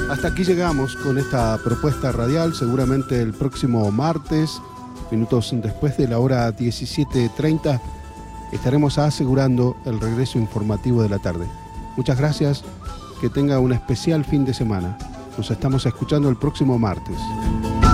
Hasta aquí llegamos con esta propuesta radial. Seguramente el próximo martes, minutos después de la hora 17:30, estaremos asegurando el regreso informativo de la tarde. Muchas gracias, que tenga un especial fin de semana. Nos estamos escuchando el próximo martes.